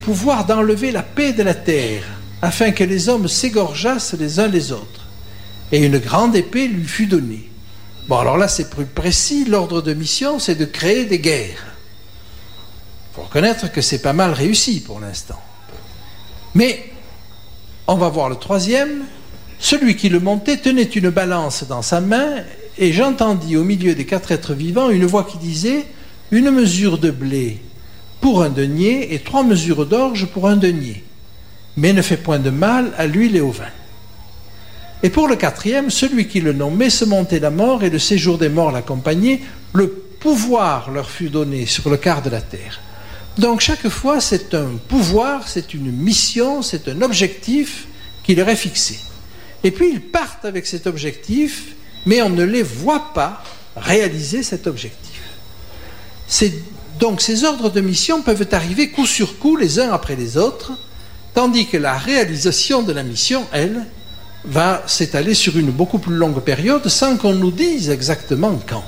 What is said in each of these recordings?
pouvoir d'enlever la paix de la terre, afin que les hommes s'égorgeassent les uns les autres. Et une grande épée lui fut donnée. Bon, alors là, c'est plus précis. L'ordre de mission, c'est de créer des guerres. Il faut reconnaître que c'est pas mal réussi pour l'instant. Mais, on va voir le troisième. Celui qui le montait tenait une balance dans sa main, et j'entendis au milieu des 4 êtres vivants une voix qui disait « Une mesure de blé pour un denier et 3 mesures d'orge pour un denier. Mais ne fait point de mal à l'huile et au vin. » Et pour le 4e, celui qui le nommait se montait la mort et le séjour des morts l'accompagnait. Le pouvoir leur fut donné sur le quart de la terre. Donc chaque fois, c'est un pouvoir, c'est une mission, c'est un objectif qui leur est fixé. Et puis ils partent avec cet objectif, mais on ne les voit pas réaliser cet objectif. Donc ces ordres de mission peuvent arriver coup sur coup, les uns après les autres, tandis que la réalisation de la mission, elle, va s'étaler sur une beaucoup plus longue période sans qu'on nous dise exactement quand.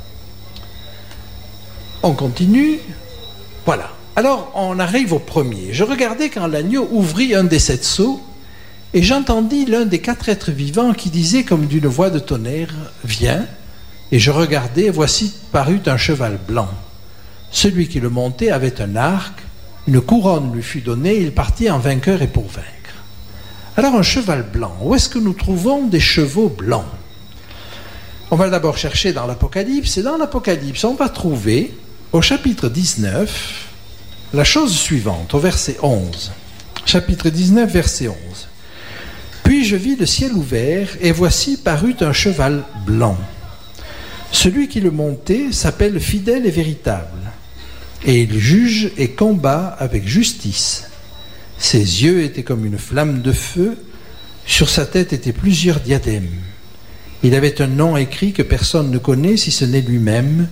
On continue. Voilà. Alors, on arrive au premier. Je regardais quand l'agneau ouvrit un des 7 sceaux et j'entendis l'un des 4 êtres vivants qui disait comme d'une voix de tonnerre « Viens !» Et je regardais, et voici parut un cheval blanc. Celui qui le montait avait un arc, une couronne lui fut donnée, il partit en vainqueur et pour vaincre. Alors un cheval blanc, où est-ce que nous trouvons des chevaux blancs? On va d'abord chercher dans l'Apocalypse, et dans l'Apocalypse, on va trouver au chapitre 19 la chose suivante, au verset 11. Chapitre 19, verset 11. Puis je vis le ciel ouvert, et voici parut un cheval blanc. Celui qui le montait s'appelle fidèle et véritable, et il juge et combat avec justice. Ses yeux étaient comme une flamme de feu, sur sa tête étaient plusieurs diadèmes. Il avait un nom écrit que personne ne connaît si ce n'est lui-même.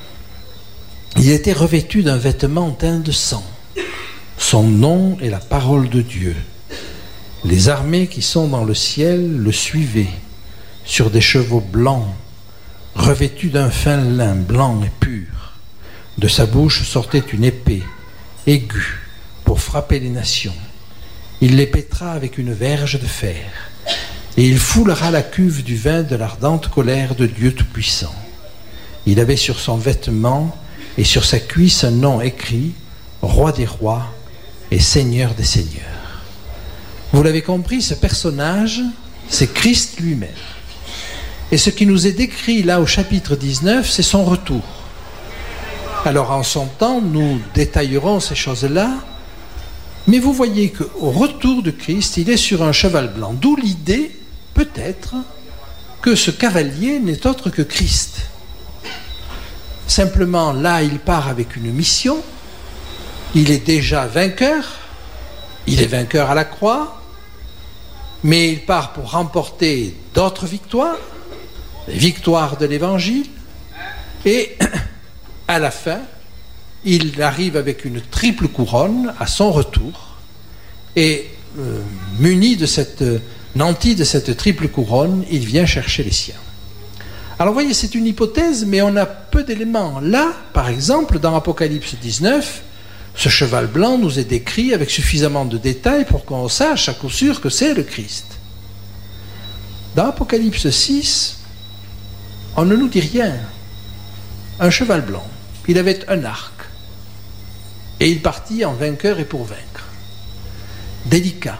Il était revêtu d'un vêtement teint de sang. Son nom est la parole de Dieu. Les armées qui sont dans le ciel le suivaient, sur des chevaux blancs, revêtus d'un fin lin blanc et pur. De sa bouche sortait une épée, aiguë, pour frapper les nations. Il les pétra avec une verge de fer, et il foulera la cuve du vin de l'ardente colère de Dieu Tout-Puissant. Il avait sur son vêtement et sur sa cuisse un nom écrit, Roi des rois et Seigneur des seigneurs. Vous l'avez compris, ce personnage, c'est Christ lui-même. Et ce qui nous est décrit là au chapitre 19, c'est son retour. Alors en son temps, nous détaillerons ces choses-là, mais vous voyez qu'au retour de Christ, il est sur un cheval blanc, d'où l'idée, peut-être, que ce cavalier n'est autre que Christ. Simplement, là, il part avec une mission, il est déjà vainqueur, il est vainqueur à la croix, mais il part pour remporter d'autres victoires, les victoires de l'Évangile, et à la fin, il arrive avec une triple couronne à son retour, et muni de nanti de cette triple couronne, il vient chercher les siens. Alors vous voyez, c'est une hypothèse, mais on a peu d'éléments. Là, par exemple, dans Apocalypse 19, ce cheval blanc nous est décrit avec suffisamment de détails pour qu'on sache à coup sûr que c'est le Christ. Dans Apocalypse 6, on ne nous dit rien. Un cheval blanc, il avait un arc, et il partit en vainqueur et pour vaincre. Délicat.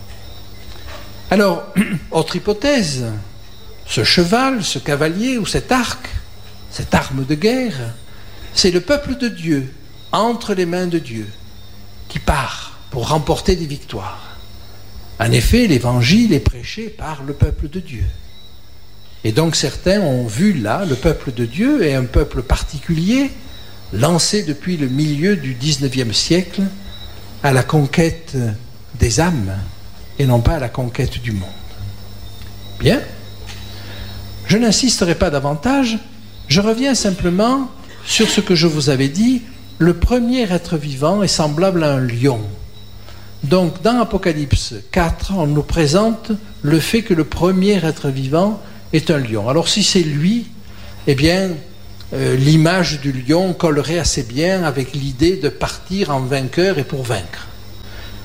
Alors, autre hypothèse, ce cheval, ce cavalier ou cet arc, cette arme de guerre, c'est le peuple de Dieu, entre les mains de Dieu, qui part pour remporter des victoires. En effet, l'évangile est prêché par le peuple de Dieu. Et donc certains ont vu là le peuple de Dieu et un peuple particulier lancé depuis le milieu du XIXe siècle à la conquête des âmes et non pas à la conquête du monde. Bien. Je n'insisterai pas davantage, je reviens simplement sur ce que je vous avais dit. Le premier être vivant est semblable à un lion. Donc dans Apocalypse 4, on nous présente le fait que le premier être vivant est un lion. Alors si c'est lui, eh bien l'image du lion collerait assez bien avec l'idée de partir en vainqueur et pour vaincre.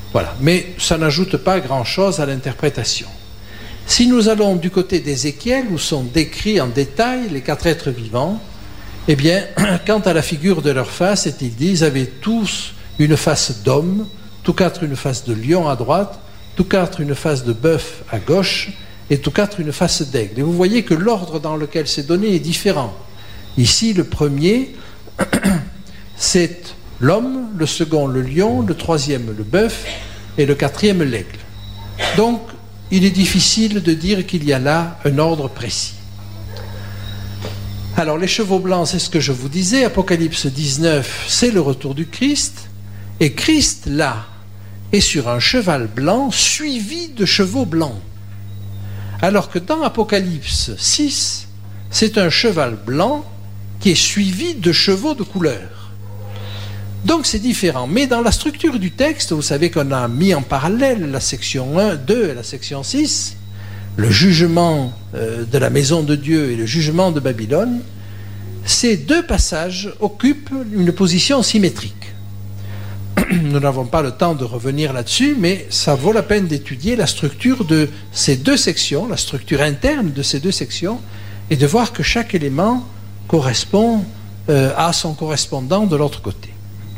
Voilà, mais ça n'ajoute pas grand-chose à l'interprétation. Si nous allons du côté d'Ézéchiel, où sont décrits en détail les 4 êtres vivants, eh bien, quant à la figure de leur face, il dit, ils avaient tous une face d'homme, tous 4 une face de lion à droite, tous 4 une face de bœuf à gauche, et tous 4 une face d'aigle. Et vous voyez que l'ordre dans lequel c'est donné est différent. Ici, le premier, c'est l'homme, le second le lion, le troisième le bœuf et le quatrième l'aigle. Donc, il est difficile de dire qu'il y a là un ordre précis. Alors, les chevaux blancs, c'est ce que je vous disais, Apocalypse 19, c'est le retour du Christ, et Christ, là, est sur un cheval blanc suivi de chevaux blancs. Alors que dans Apocalypse 6, c'est un cheval blanc qui est suivi de chevaux de couleur. Donc c'est différent. Mais dans la structure du texte, vous savez qu'on a mis en parallèle la section 1, 2 et la section 6, le jugement de la maison de Dieu et le jugement de Babylone. Ces 2 passages occupent une position symétrique. Nous n'avons pas le temps de revenir là-dessus, mais ça vaut la peine d'étudier la structure de ces 2 sections, la structure interne de ces 2 sections, et de voir que chaque élément correspond à son correspondant de l'autre côté.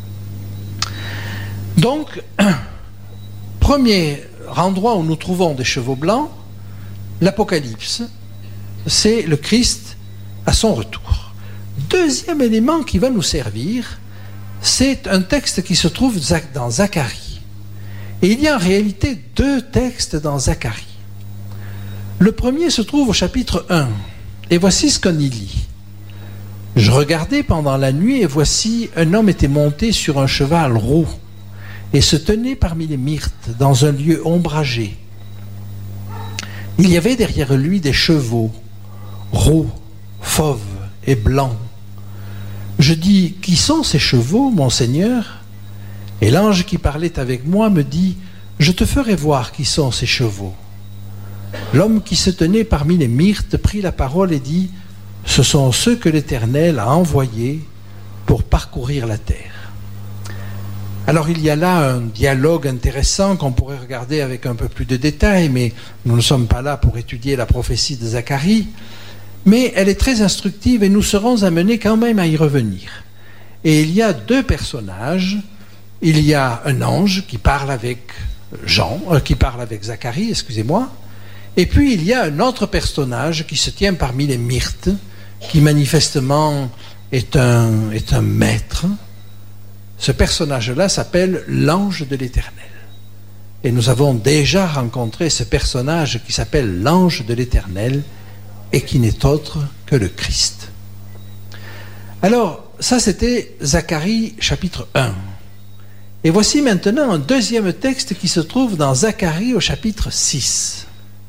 Donc, premier endroit où nous trouvons des chevaux blancs, l'Apocalypse, c'est le Christ à son retour. Deuxième élément qui va nous servir, c'est un texte qui se trouve dans Zacharie. Et il y a en réalité 2 textes dans Zacharie. Le premier se trouve au chapitre 1. Et voici ce qu'on y lit. « Je regardais pendant la nuit, et voici, un homme était monté sur un cheval roux, et se tenait parmi les myrtes, dans un lieu ombragé. Il y avait derrière lui des chevaux, roux, fauves et blancs. Je dis, qui sont ces chevaux, mon Seigneur ? Et l'ange qui parlait avec moi me dit, je te ferai voir qui sont ces chevaux. L'homme qui se tenait parmi les myrtes prit la parole et dit, ce sont ceux que l'Éternel a envoyés pour parcourir la terre. Alors il y a là un dialogue intéressant qu'on pourrait regarder avec un peu plus de détails, mais nous ne sommes pas là pour étudier la prophétie de Zacharie. Mais elle est très instructive et nous serons amenés quand même à y revenir. Et il y a 2 personnages. Il y a un ange qui parle avec Zacharie, excusez-moi. Et puis il y a un autre personnage qui se tient parmi les myrtes, qui manifestement est un maître. Ce personnage-là s'appelle l'ange de l'Éternel. Et nous avons déjà rencontré ce personnage qui s'appelle l'ange de l'Éternel, et qui n'est autre que le Christ. Alors, ça c'était Zacharie chapitre 1. Et voici maintenant un deuxième texte qui se trouve dans Zacharie au chapitre 6.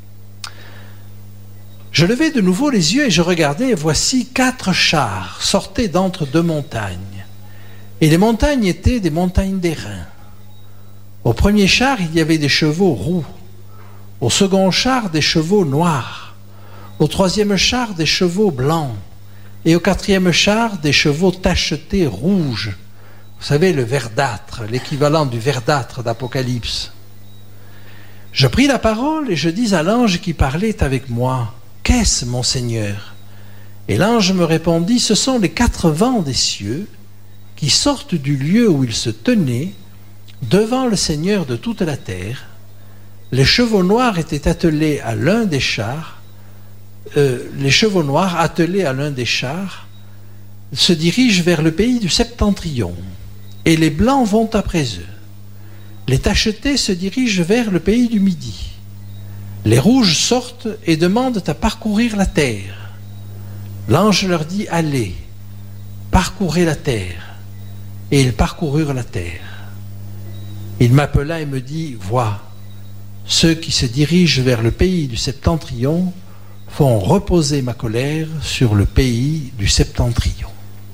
Je levai de nouveau les yeux et je regardais, et voici 4 chars sortaient d'entre 2 montagnes. Et les montagnes étaient des montagnes d'airain. Au premier char, il y avait des chevaux roux. Au second char, des chevaux noirs. Au troisième char, des chevaux blancs. Et au quatrième char, des chevaux tachetés rouges. Vous savez, le verdâtre, l'équivalent du verdâtre d'Apocalypse. Je pris la parole et je dis à l'ange qui parlait avec moi, « Qu'est-ce, mon Seigneur ?» Et l'ange me répondit, « Ce sont les 4 vents des cieux qui sortent du lieu où ils se tenaient devant le Seigneur de toute la terre. Les chevaux noirs étaient attelés à l'un des chars. Les chevaux noirs attelés à l'un des chars se dirigent vers le pays du septentrion, et les blancs vont après eux. Les tachetés se dirigent vers le pays du midi. Les rouges sortent et demandent à parcourir la terre. L'ange leur dit, allez, parcourez la terre. Et ils parcoururent la terre. Il m'appela et me dit, vois, ceux qui se dirigent vers le pays du septentrion font reposer ma colère sur le pays du septentrion.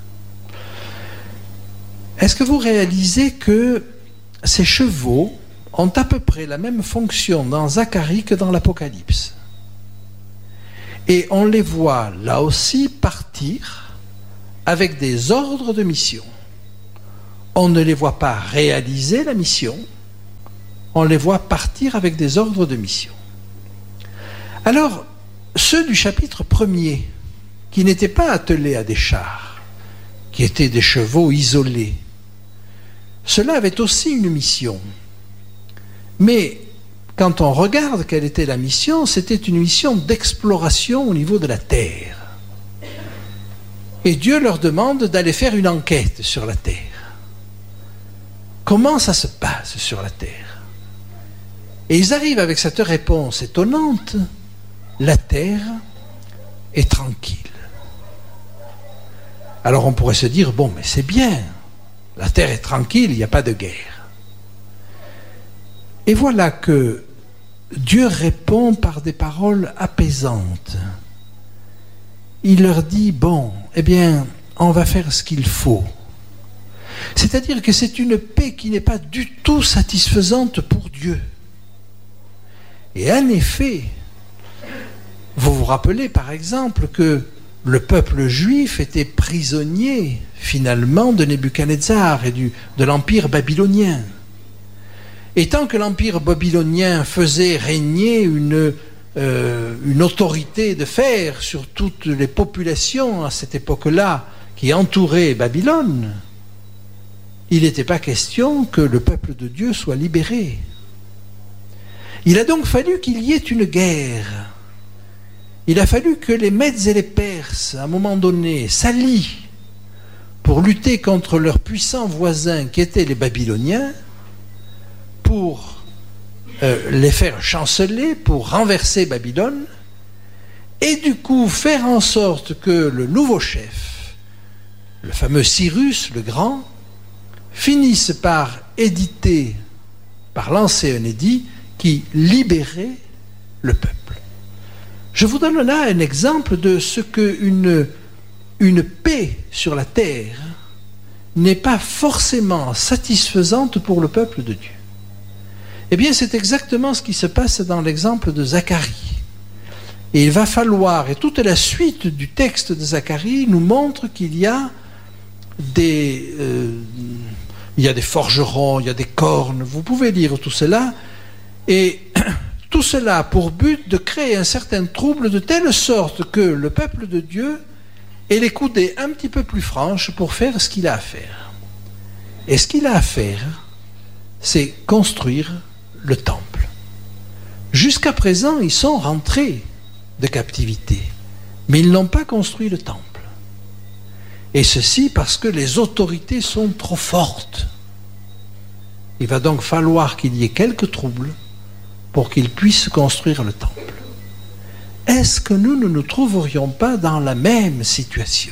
Est-ce que vous réalisez que ces chevaux ont à peu près la même fonction dans Zacharie que dans l'Apocalypse? Et on les voit là aussi partir avec des ordres de mission. On ne les voit pas réaliser la mission, on les voit partir avec des ordres de mission. Alors, ceux du chapitre 1er, qui n'étaient pas attelés à des chars, qui étaient des chevaux isolés, ceux-là avaient aussi une mission. Mais quand on regarde quelle était la mission, c'était une mission d'exploration au niveau de la terre. Et Dieu leur demande d'aller faire une enquête sur la terre. Comment ça se passe sur la terre? Et ils arrivent avec cette réponse étonnante: la terre est tranquille. Alors on pourrait se dire, bon, mais c'est bien, la terre est tranquille, il n'y a pas de guerre. Et voilà que Dieu répond par des paroles apaisantes. Il leur dit, bon, eh bien, on va faire ce qu'il faut. C'est-à-dire que c'est une paix qui n'est pas du tout satisfaisante pour Dieu. Et en effet, vous vous rappelez par exemple que le peuple juif était prisonnier finalement de Nebuchadnezzar et de l'empire babylonien. Et tant que l'empire babylonien faisait régner une autorité de fer sur toutes les populations à cette époque-là qui entouraient Babylone, il n'était pas question que le peuple de Dieu soit libéré. Il a donc fallu qu'il y ait une guerre. Il a fallu que les Mèdes et les Perses, à un moment donné, s'allient pour lutter contre leurs puissants voisins qui étaient les Babyloniens, pour les faire chanceler, pour renverser Babylone, et du coup faire en sorte que le nouveau chef, le fameux Cyrus le Grand, finisse par éditer, par lancer un édit qui libérait le peuple. Je vous donne là un exemple de ce qu'une paix sur la terre n'est pas forcément satisfaisante pour le peuple de Dieu. Eh bien, c'est exactement ce qui se passe dans l'exemple de Zacharie. Et il va falloir, et toute la suite du texte de Zacharie nous montre qu'il y a des forgerons, il y a des cornes, vous pouvez lire tout cela, et tout cela pour but de créer un certain trouble de telle sorte que le peuple de Dieu ait les coudées un petit peu plus franches pour faire ce qu'il a à faire. Et ce qu'il a à faire, c'est construire le temple. Jusqu'à présent, ils sont rentrés de captivité, mais ils n'ont pas construit le temple. Et ceci parce que les autorités sont trop fortes. Il va donc falloir qu'il y ait quelques troubles pour qu'ils puissent construire le temple. Est-ce que nous ne nous trouverions pas dans la même situation?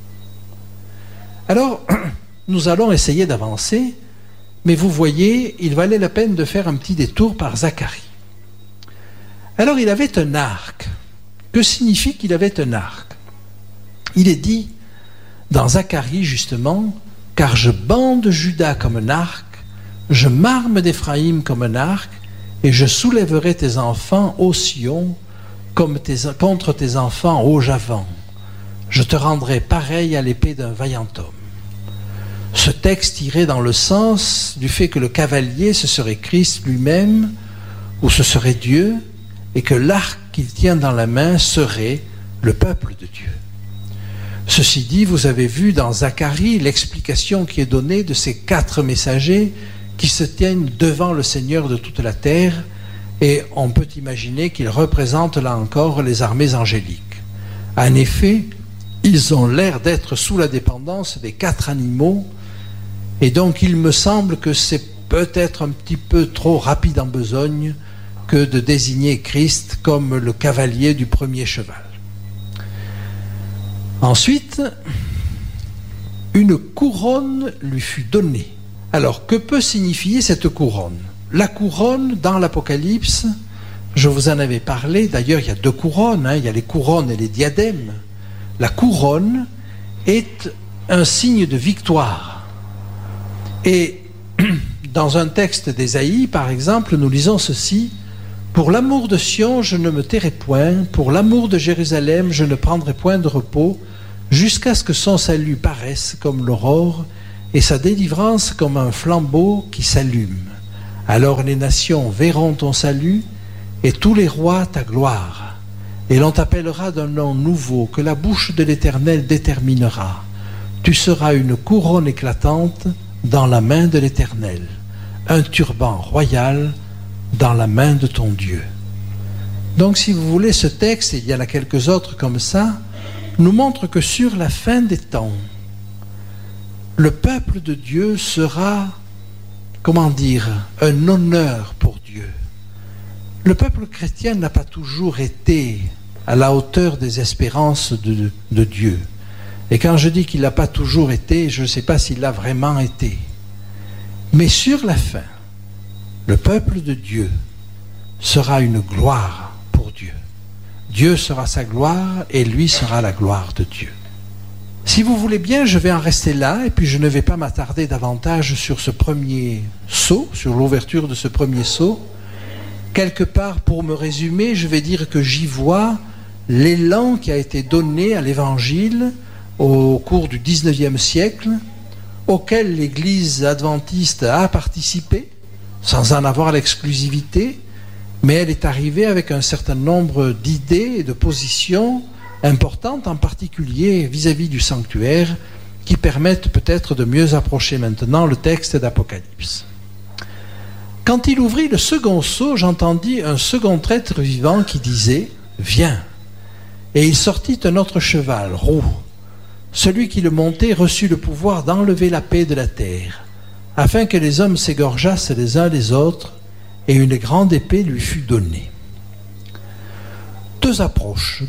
Alors, nous allons essayer d'avancer, mais vous voyez, il valait la peine de faire un petit détour par Zacharie. Alors, il avait un arc. Que signifie qu'il avait un arc? Il est dit dans Zacharie, justement, « Car je bande Juda comme un arc, je m'arme d'Éphraïm comme un arc, et je soulèverai tes enfants au Sion contre tes enfants au Javan. Je te rendrai pareil à l'épée d'un vaillant homme. » Ce texte irait dans le sens du fait que le cavalier, ce serait Christ lui-même, ou ce serait Dieu, et que l'arc qu'il tient dans la main serait le peuple de Dieu. Ceci dit, vous avez vu dans Zacharie l'explication qui est donnée de ces 4 messagers qui se tiennent devant le Seigneur de toute la terre, et on peut imaginer qu'ils représentent là encore les armées angéliques. En effet, ils ont l'air d'être sous la dépendance des 4 animaux, et donc il me semble que c'est peut-être un petit peu trop rapide en besogne que de désigner Christ comme le cavalier du premier cheval. Ensuite, une couronne lui fut donnée. Alors, que peut signifier cette couronne? La couronne, dans l'Apocalypse, je vous en avais parlé, d'ailleurs il y a 2 couronnes, il y a les couronnes et les diadèmes. La couronne est un signe de victoire. Et dans un texte d'Ésaïe, par exemple, nous lisons ceci: « Pour l'amour de Sion, je ne me tairai point, pour l'amour de Jérusalem, je ne prendrai point de repos, jusqu'à ce que son salut paraisse comme l'aurore, et sa délivrance comme un flambeau qui s'allume. Alors les nations verront ton salut et tous les rois ta gloire. Et l'on t'appellera d'un nom nouveau que la bouche de l'Éternel déterminera. Tu seras une couronne éclatante dans la main de l'Éternel, un turban royal dans la main de ton Dieu. Donc si vous voulez, ce texte, et il y en a quelques autres comme ça, nous montre que sur la fin des temps, le peuple de Dieu sera, comment dire, un honneur pour Dieu. Le peuple chrétien n'a pas toujours été à la hauteur des espérances de Dieu. Et quand je dis qu'il n'a pas toujours été, je ne sais pas s'il l'a vraiment été. Mais sur la fin, le peuple de Dieu sera une gloire pour Dieu. Dieu sera sa gloire et lui sera la gloire de Dieu. Si vous voulez bien, je vais en rester là et puis je ne vais pas m'attarder davantage sur ce premier sceau, sur l'ouverture de ce premier sceau. Quelque part, pour me résumer, je vais dire que j'y vois l'élan qui a été donné à l'Évangile au cours du XIXe siècle, auquel l'Église adventiste a participé, sans en avoir l'exclusivité, mais elle est arrivée avec un certain nombre d'idées et de positions importantes, en particulier vis-à-vis du sanctuaire, qui permettent peut-être de mieux approcher maintenant le texte d'Apocalypse. Quand il ouvrit le second sceau, j'entendis un second être vivant qui disait « Viens !» Et il sortit un autre cheval, roux. Celui qui le montait reçut le pouvoir d'enlever la paix de la terre, afin que les hommes s'égorgeassent les uns les autres, et une grande épée lui fut donnée. Deux approches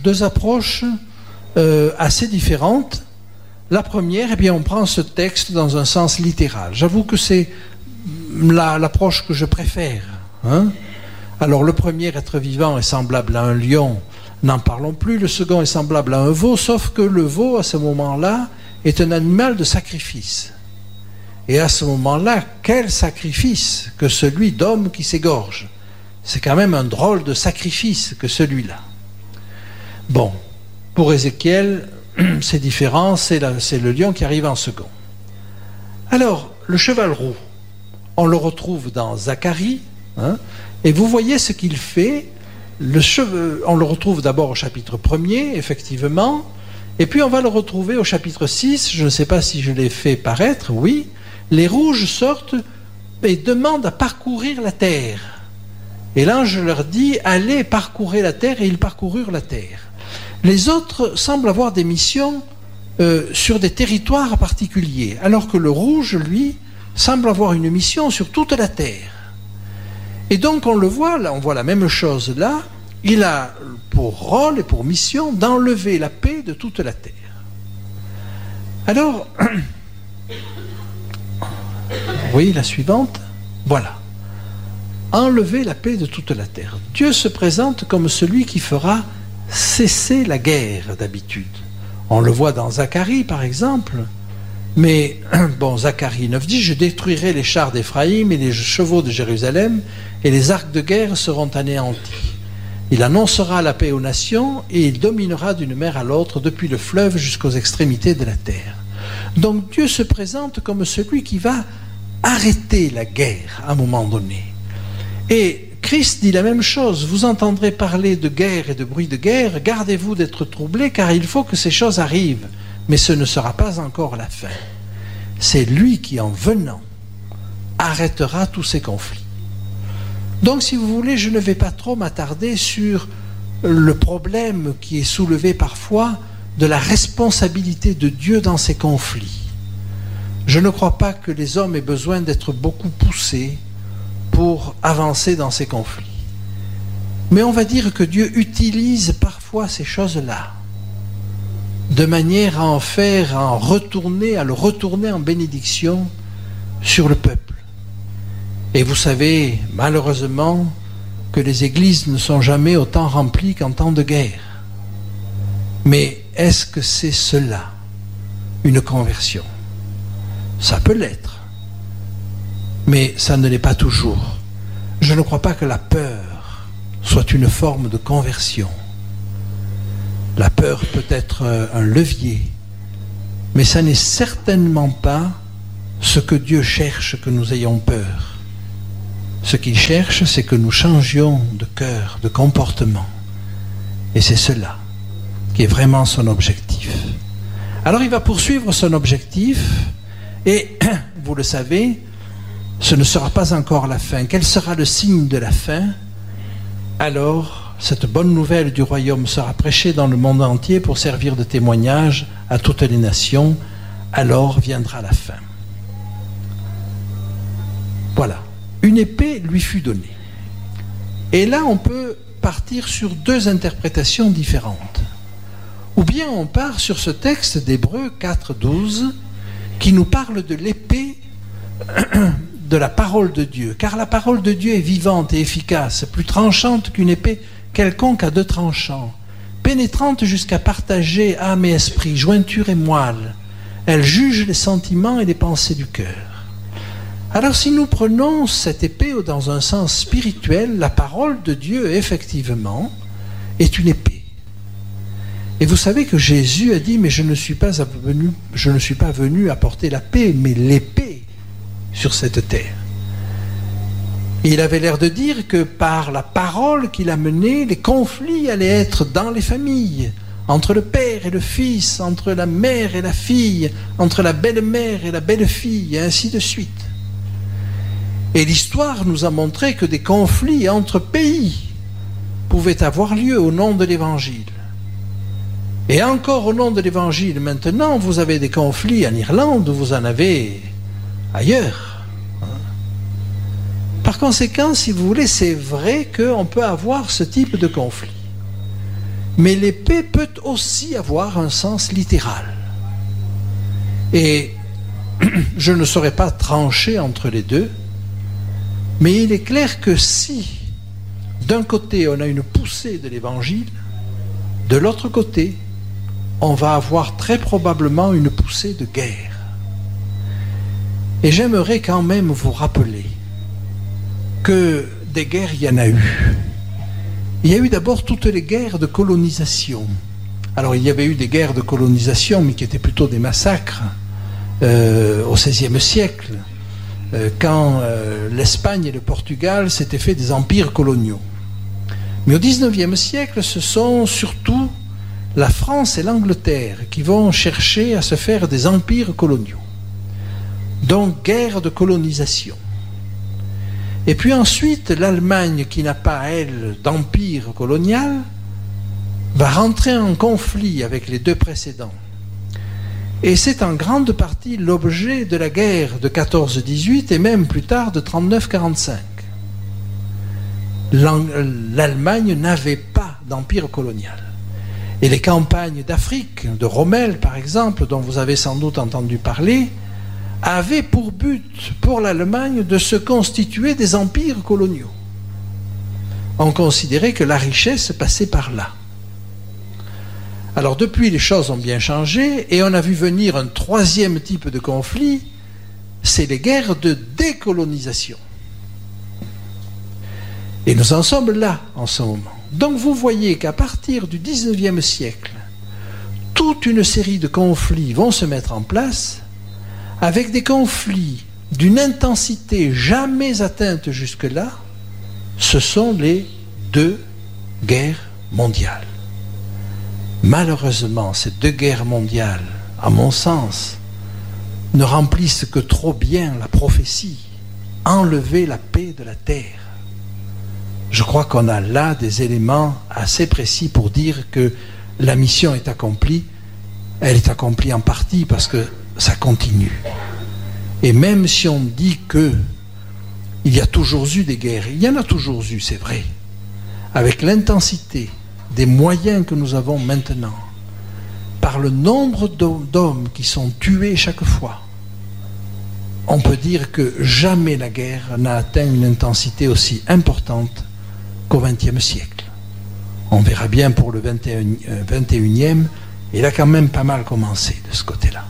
assez différentes. La première, eh bien, on prend ce texte dans un sens littéral. J'avoue que c'est l'approche que je préfère. Alors le premier être vivant est semblable à un lion, n'en parlons plus. Le second est semblable à un veau, sauf que le veau, à ce moment-là, est un animal de sacrifice. Et à ce moment-là, quel sacrifice que celui d'homme qui s'égorge. C'est quand même un drôle de sacrifice que celui-là. Bon, pour Ézéchiel, c'est différent, c'est le lion qui arrive en second. Alors, le cheval roux, on le retrouve dans Zacharie, et vous voyez ce qu'il fait. On le retrouve d'abord au chapitre 1er, effectivement, et puis on va le retrouver au chapitre 6, je ne sais pas si je l'ai fait paraître, oui, les rouges sortent et demandent à parcourir la terre. Et l'ange leur dit, allez parcourir la terre, et ils parcoururent la terre. Les autres semblent avoir des missions sur des territoires particuliers, alors que le rouge, lui, semble avoir une mission sur toute la terre. Et donc on le voit, là, on voit la même chose là, il a pour rôle et pour mission d'enlever la paix de toute la terre. Alors, oui, la suivante, voilà. Enlever la paix de toute la terre. Dieu se présente comme celui qui fera cesser la guerre d'habitude. On le voit dans Zacharie par exemple, mais bon, Zacharie 9 dit, je détruirai les chars d'Éphraïm et les chevaux de Jérusalem et les arcs de guerre seront anéantis. Il annoncera la paix aux nations et il dominera d'une mer à l'autre depuis le fleuve jusqu'aux extrémités de la terre. Donc Dieu se présente comme celui qui va arrêter la guerre à un moment donné. Et Christ dit la même chose, vous entendrez parler de guerre et de bruit de guerre, gardez-vous d'être troublés car il faut que ces choses arrivent, mais ce ne sera pas encore la fin. C'est lui qui, en venant, arrêtera tous ces conflits. Donc, si vous voulez, je ne vais pas trop m'attarder sur le problème qui est soulevé parfois de la responsabilité de Dieu dans ces conflits. Je ne crois pas que les hommes aient besoin d'être beaucoup poussés pour avancer dans ces conflits. Mais on va dire que Dieu utilise parfois ces choses-là de manière à à le retourner en bénédiction sur le peuple. Et vous savez, malheureusement, que les églises ne sont jamais autant remplies qu'en temps de guerre. Mais est-ce que c'est cela, une conversion? Ça peut l'être, mais ça ne l'est pas toujours. Je ne crois pas que la peur soit une forme de conversion. La peur peut être un levier, mais ça n'est certainement pas ce que Dieu cherche que nous ayons peur. Ce qu'il cherche, c'est que nous changions de cœur, de comportement. Et c'est cela qui est vraiment son objectif. Alors il va poursuivre son objectif et, vous le savez, ce ne sera pas encore la fin. Quel sera le signe de la fin? Alors, cette bonne nouvelle du royaume sera prêchée dans le monde entier pour servir de témoignage à toutes les nations. Alors viendra la fin. Voilà. Une épée lui fut donnée. Et là, on peut partir sur deux interprétations différentes. Ou bien on part sur ce texte d'Hébreux 4:12 qui nous parle de l'épée de la parole de Dieu. Car la parole de Dieu est vivante et efficace, plus tranchante qu'une épée quelconque à deux tranchants, pénétrante jusqu'à partager âme et esprit, jointure et moelle. Elle juge les sentiments et les pensées du cœur. Alors si nous prenons cette épée dans un sens spirituel, la parole de Dieu, effectivement, est une épée. Et vous savez que Jésus a dit, mais je ne suis pas venu apporter la paix, mais l'épée sur cette terre. Et il avait l'air de dire que par la parole qu'il a menée, les conflits allaient être dans les familles, entre le père et le fils, entre la mère et la fille, entre la belle-mère et la belle-fille, et ainsi de suite. Et l'histoire nous a montré que des conflits entre pays pouvaient avoir lieu au nom de l'Évangile. Et encore au nom de l'Évangile, maintenant, vous avez des conflits en Irlande, vous en avez ailleurs. Par conséquent, si vous voulez, c'est vrai qu'on peut avoir ce type de conflit. Mais l'épée peut aussi avoir un sens littéral. Et je ne saurais pas trancher entre les deux, mais il est clair que si, d'un côté, on a une poussée de l'Évangile, de l'autre côté, on va avoir très probablement une poussée de guerre. Et j'aimerais quand même vous rappeler que des guerres, il y en a eu. Il y a eu d'abord toutes les guerres de colonisation. Alors il y avait eu des guerres de colonisation, mais qui étaient plutôt des massacres au XVIe siècle, quand l'Espagne et le Portugal s'étaient fait des empires coloniaux. Mais au XIXe siècle, ce sont surtout la France et l'Angleterre qui vont chercher à se faire des empires coloniaux. Donc, guerre de colonisation. Et puis ensuite, l'Allemagne, qui n'a pas, elle, d'empire colonial, va rentrer en conflit avec les deux précédents. Et c'est en grande partie l'objet de la guerre de 14-18 et même plus tard de 39-45. L'Allemagne n'avait pas d'empire colonial. Et les campagnes d'Afrique, de Rommel par exemple, dont vous avez sans doute entendu parler, avaient pour but, pour l'Allemagne, de se constituer des empires coloniaux. On considérait que la richesse passait par là. Alors depuis, les choses ont bien changé et on a vu venir un troisième type de conflit, c'est les guerres de décolonisation. Et nous en sommes là en ce moment. Donc vous voyez qu'à partir du XIXe siècle, toute une série de conflits vont se mettre en place, avec des conflits d'une intensité jamais atteinte jusque-là. Ce sont les deux guerres mondiales. Malheureusement, ces deux guerres mondiales, à mon sens, ne remplissent que trop bien la prophétie, enlever la paix de la terre. Je crois qu'on a là des éléments assez précis pour dire que la mission est accomplie. Elle est accomplie en partie parce que ça continue. Et même si on dit que il y a toujours eu des guerres, il y en a toujours eu, c'est vrai, avec l'intensité des moyens que nous avons maintenant, par le nombre d'hommes qui sont tués chaque fois, on peut dire que jamais la guerre n'a atteint une intensité aussi importante qu'au XXe siècle. On verra bien pour le 21e, il a quand même pas mal commencé de ce côté-là.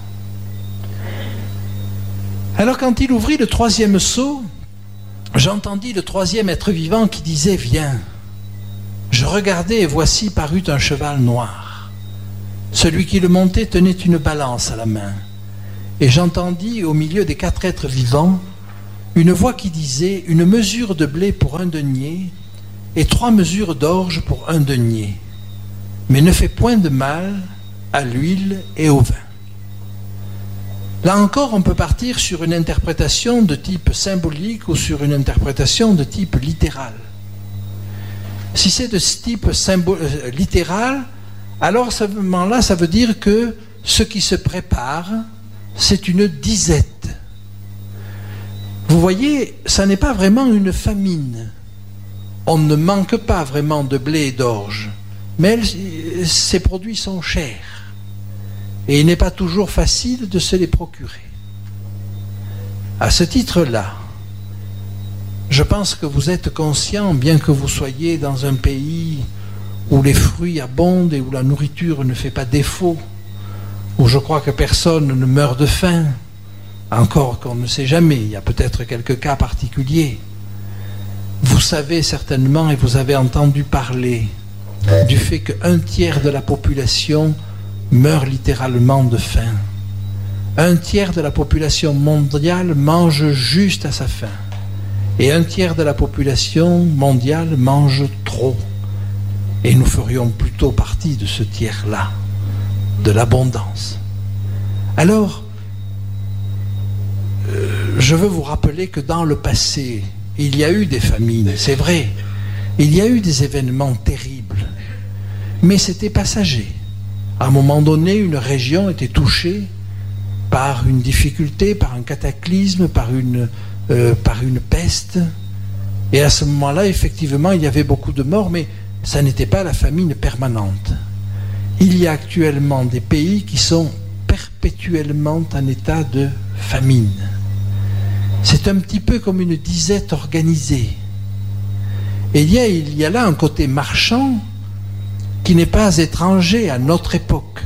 Alors quand il ouvrit le troisième sceau, j'entendis le troisième être vivant qui disait « Viens ». Je regardai et voici parut un cheval noir. Celui qui le montait tenait une balance à la main. Et j'entendis au milieu des quatre êtres vivants une voix qui disait: une mesure de blé pour un denier et 3 mesures d'orge pour un denier, mais ne fais point de mal à l'huile et au vin. Là encore, on peut partir sur une interprétation de type symbolique ou sur une interprétation de type littéral. Si c'est de ce type littéral, alors à ce moment-là, ça veut dire que ce qui se prépare, c'est une disette. Vous voyez, ça n'est pas vraiment une famine. On ne manque pas vraiment de blé et d'orge, mais ces produits sont chers. Et il n'est pas toujours facile de se les procurer. À ce titre-là, je pense que vous êtes conscient, bien que vous soyez dans un pays où les fruits abondent et où la nourriture ne fait pas défaut, où je crois que personne ne meurt de faim, encore qu'on ne sait jamais, il y a peut-être quelques cas particuliers. Vous savez certainement, et vous avez entendu parler du fait qu'un tiers de la population meurt littéralement de faim. Un tiers de la population mondiale mange juste à sa faim. Et un tiers de la population mondiale mange trop. Et nous ferions plutôt partie de ce tiers-là, de l'abondance. Alors, je veux vous rappeler que dans le passé, il y a eu des famines, c'est vrai. Il y a eu des événements terribles. Mais c'était passager. À un moment donné, une région était touchée par une difficulté, par un cataclysme, par une peste. Et à ce moment-là, effectivement, il y avait beaucoup de morts, mais ça n'était pas la famine permanente. Il y a actuellement des pays qui sont perpétuellement en état de famine. C'est un petit peu comme une disette organisée. Et il y a là un côté marchand qui n'est pas étranger à notre époque.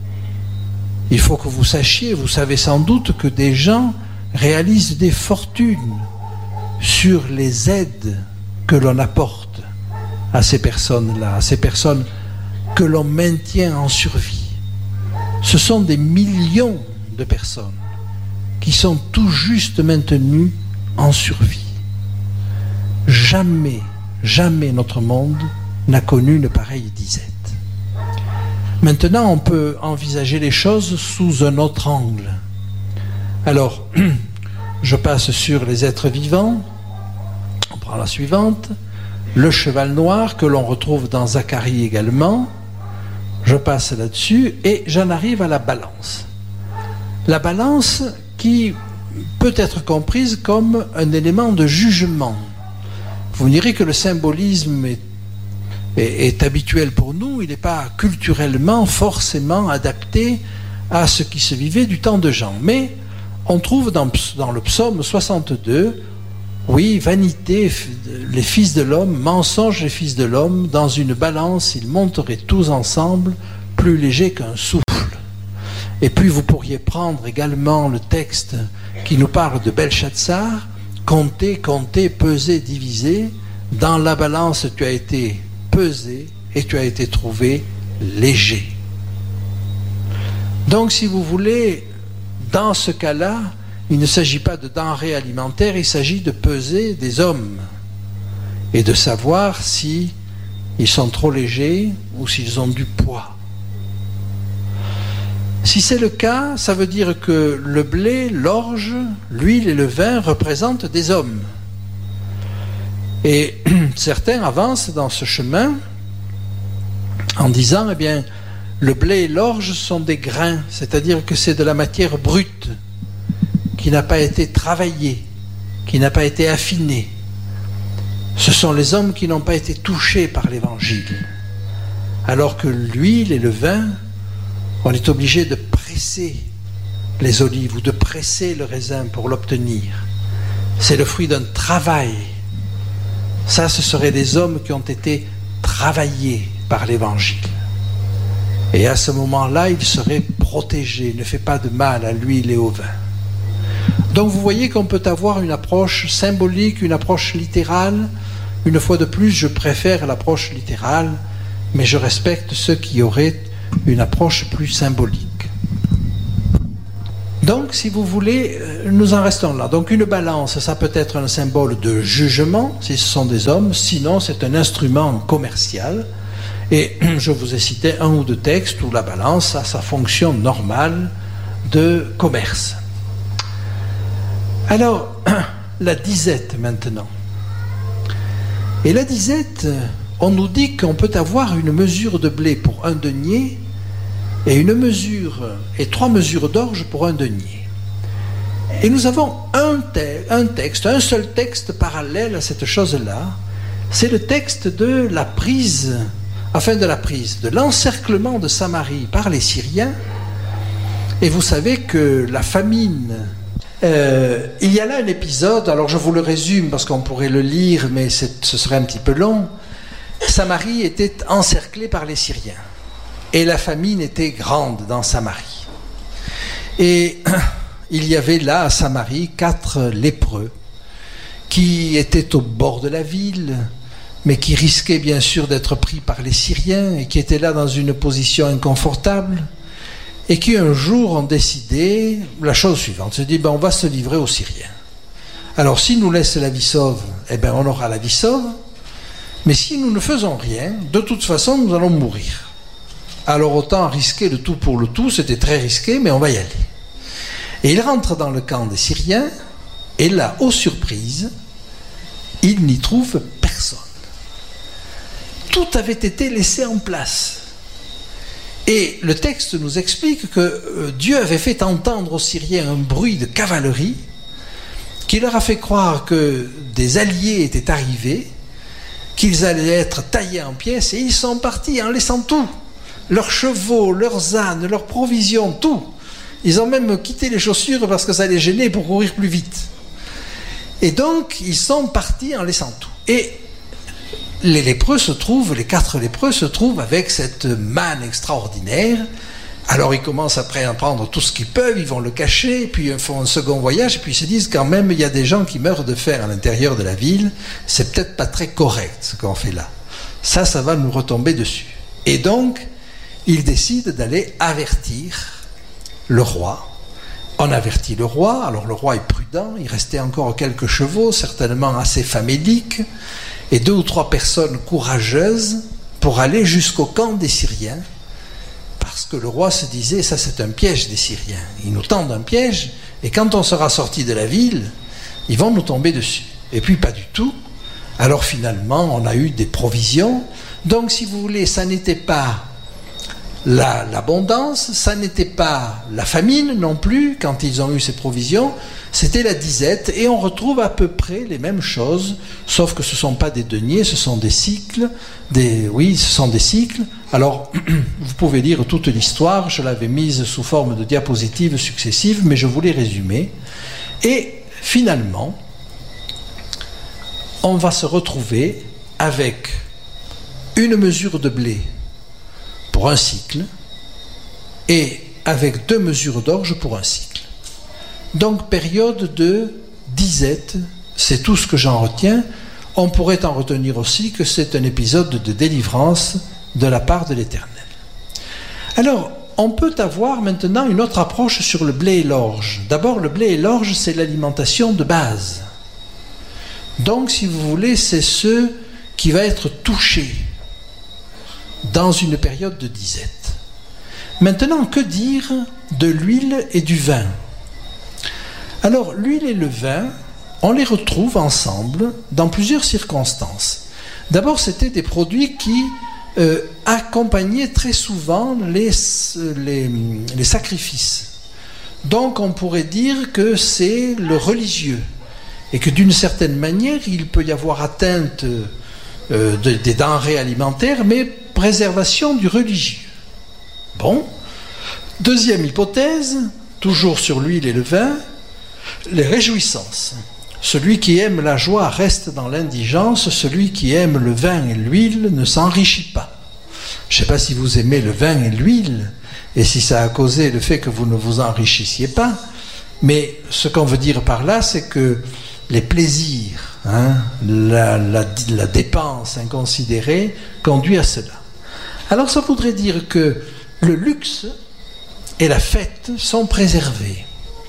Il faut que vous sachiez, vous savez sans doute que des gens réalisent des fortunes sur les aides que l'on apporte à ces personnes-là, à ces personnes que l'on maintient en survie. Ce sont des millions de personnes qui sont tout juste maintenues en survie. Jamais, jamais notre monde n'a connu une pareille disette. Maintenant, on peut envisager les choses sous un autre angle. Alors, je passe sur les êtres vivants. On prend la suivante. Le cheval noir, que l'on retrouve dans Zacharie également. Je passe là-dessus et j'en arrive à la balance. La balance qui peut être comprise comme un élément de jugement. Vous me direz que le symbolisme est habituel pour nous, il n'est pas culturellement forcément adapté à ce qui se vivait du temps de Jean. Mais on trouve dans le psaume 62, oui, vanité, les fils de l'homme, mensonge les fils de l'homme, dans une balance ils monteraient tous ensemble, plus légers qu'un souffle. Et puis vous pourriez prendre également le texte qui nous parle de Belshazzar, compter, compter, peser, diviser, dans la balance tu as été pesé et tu as été trouvé léger. Donc si vous voulez, dans ce cas-là, il ne s'agit pas de denrées alimentaires, il s'agit de peser des hommes et de savoir si ils sont trop légers ou s'ils ont du poids. Si c'est le cas, ça veut dire que le blé, l'orge, l'huile et le vin représentent des hommes. Et certains avancent dans ce chemin en disant, eh bien, le blé et l'orge sont des grains, c'est-à-dire que c'est de la matière brute qui n'a pas été travaillée, qui n'a pas été affinée. Ce sont les hommes qui n'ont pas été touchés par l'Évangile. Alors que l'huile et le vin, on est obligé de presser les olives ou de presser le raisin pour l'obtenir. C'est le fruit d'un travail. Ça, ce seraient des hommes qui ont été travaillés par l'Évangile. Et à ce moment-là, ils seraient protégés. Ne fait pas de mal à l'huile et au vin. Donc vous voyez qu'on peut avoir une approche symbolique, une approche littérale. Une fois de plus, je préfère l'approche littérale, mais je respecte ceux qui auraient une approche plus symbolique. Donc, si vous voulez, nous en restons là. Donc, une balance, ça peut être un symbole de jugement, si ce sont des hommes. Sinon, c'est un instrument commercial. Et je vous ai cité un ou deux textes où la balance a sa fonction normale de commerce. Alors, la disette maintenant. Et la disette, on nous dit qu'on peut avoir une mesure de blé pour un denier et 3 mesures d'orge pour un denier. Et nous avons un seul texte parallèle à cette chose-là. C'est le texte de l'encerclement de Samarie par les Syriens. Et vous savez que la famine, il y a là un épisode, alors je vous le résume parce qu'on pourrait le lire, mais ce serait un petit peu long. Samarie était encerclée par les Syriens. Et la famine était grande dans Samarie. Et il y avait là à Samarie 4 lépreux qui étaient au bord de la ville, mais qui risquaient bien sûr d'être pris par les Syriens et qui étaient là dans une position inconfortable et qui un jour ont décidé la chose suivante, se dit on va se livrer aux Syriens. Alors s'ils nous laissent la vie sauve, on aura la vie sauve, mais si nous ne faisons rien, de toute façon nous allons mourir. Alors autant risquer le tout pour le tout, c'était très risqué, mais on va y aller. Et ils rentrent dans le camp des Syriens, et là, aux surprises, ils n'y trouvent personne. Tout avait été laissé en place. Et le texte nous explique que Dieu avait fait entendre aux Syriens un bruit de cavalerie qui leur a fait croire que des alliés étaient arrivés, qu'ils allaient être taillés en pièces, et ils sont partis en laissant tout. Leurs chevaux, leurs ânes, leurs provisions, tout. Ils ont même quitté les chaussures parce que ça les gênait pour courir plus vite. Et donc, ils sont partis en laissant tout. Et les 4 lépreux se trouvent avec cette manne extraordinaire. Alors, ils commencent après à prendre tout ce qu'ils peuvent, ils vont le cacher, puis ils font un second voyage, et puis ils se disent quand même, il y a des gens qui meurent de faim à l'intérieur de la ville, c'est peut-être pas très correct ce qu'on fait là. Ça va nous retomber dessus. Et donc, ils décident d'aller avertir le roi. On avertit le roi, alors le roi est prudent, il restait encore quelques chevaux, certainement assez faméliques, et 2 ou 3 personnes courageuses pour aller jusqu'au camp des Syriens, parce que le roi se disait, ça c'est un piège des Syriens, ils nous tendent un piège, et quand on sera sorti de la ville, ils vont nous tomber dessus. Et puis pas du tout. Alors finalement, on a eu des provisions, donc si vous voulez, ça n'était pas l'abondance, ça n'était pas la famine non plus, quand ils ont eu ces provisions, c'était la disette, et on retrouve à peu près les mêmes choses, sauf que ce ne sont pas des deniers, ce sont des cycles, ce sont des cycles. Alors, vous pouvez lire toute l'histoire, je l'avais mise sous forme de diapositives successives, mais je voulais résumer. Et finalement, on va se retrouver avec une mesure de blé pour un cycle, et avec 2 mesures d'orge pour un cycle. Donc, période de disette, c'est tout ce que j'en retiens. On pourrait en retenir aussi que c'est un épisode de délivrance de la part de l'Éternel. Alors, on peut avoir maintenant une autre approche sur le blé et l'orge. D'abord, le blé et l'orge, c'est l'alimentation de base. Donc, si vous voulez, c'est ce qui va être touché dans une période de disette. Maintenant, que dire de l'huile et du vin? Alors, l'huile et le vin, on les retrouve ensemble dans plusieurs circonstances. D'abord, c'était des produits qui accompagnaient très souvent les sacrifices. Donc, on pourrait dire que c'est le religieux, et que d'une certaine manière, il peut y avoir atteinte des denrées alimentaires, mais préservation du religieux. Bon. Deuxième hypothèse, toujours sur l'huile et le vin, les réjouissances. Celui qui aime la joie reste dans l'indigence, celui qui aime le vin et l'huile ne s'enrichit pas. Je ne sais pas si vous aimez le vin et l'huile, et si ça a causé le fait que vous ne vous enrichissiez pas, mais ce qu'on veut dire par là, c'est que les plaisirs, la dépense inconsidérée conduit à cela. Alors ça voudrait dire que le luxe et la fête sont préservés.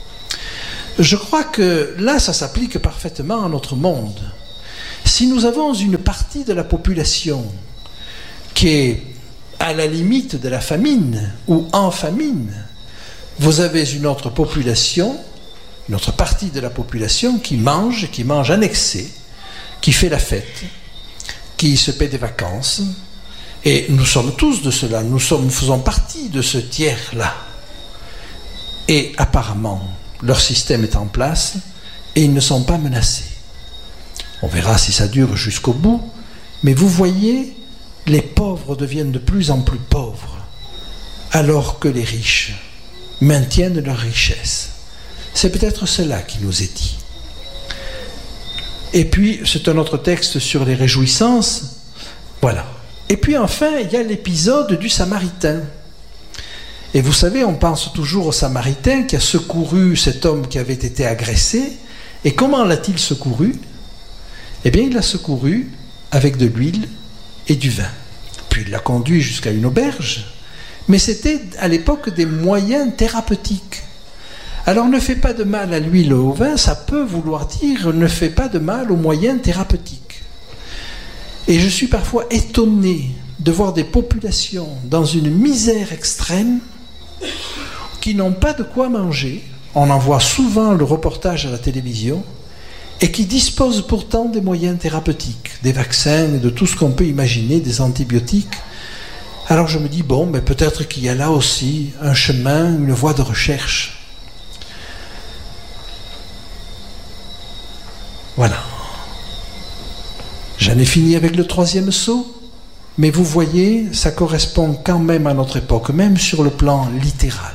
Je crois que là, ça s'applique parfaitement à notre monde. Si nous avons une partie de la population qui est à la limite de la famine ou en famine, vous avez une autre population, une autre partie de la population qui mange en excès, qui fait la fête, qui se paie des vacances. Et nous sommes tous de cela, nous faisons partie de ce tiers-là. Et apparemment, leur système est en place et ils ne sont pas menacés. On verra si ça dure jusqu'au bout, mais vous voyez, les pauvres deviennent de plus en plus pauvres, alors que les riches maintiennent leur richesse. C'est peut-être cela qui nous est dit. Et puis, c'est un autre texte sur les réjouissances. Voilà. Et puis enfin, il y a l'épisode du Samaritain. Et vous savez, on pense toujours au Samaritain qui a secouru cet homme qui avait été agressé. Et comment l'a-t-il secouru? Eh bien, il l'a secouru avec de l'huile et du vin. Puis il l'a conduit jusqu'à une auberge. Mais c'était à l'époque des moyens thérapeutiques. Alors ne fais pas de mal à l'huile ou au vin, ça peut vouloir dire ne fais pas de mal aux moyens thérapeutiques. Et je suis parfois étonné de voir des populations dans une misère extrême qui n'ont pas de quoi manger. On en voit souvent le reportage à la télévision et qui disposent pourtant des moyens thérapeutiques, des vaccins, de tout ce qu'on peut imaginer, des antibiotiques. Alors je me dis, bon, mais peut-être qu'il y a là aussi un chemin, une voie de recherche. Voilà. J'en ai fini avec le 3e sceau, mais vous voyez, ça correspond quand même à notre époque, même sur le plan littéral.